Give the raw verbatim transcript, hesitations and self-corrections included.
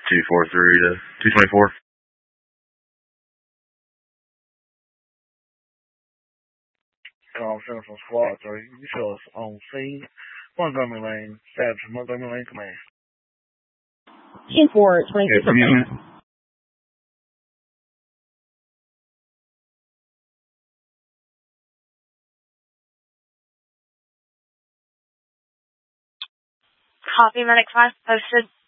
two four three to two twenty-four. Call Central Squad three. You show us on scene. Montgomery Lane, Savage, Montgomery Lane Command. ten four twenty-six. Yeah, Copy, Medic five posted.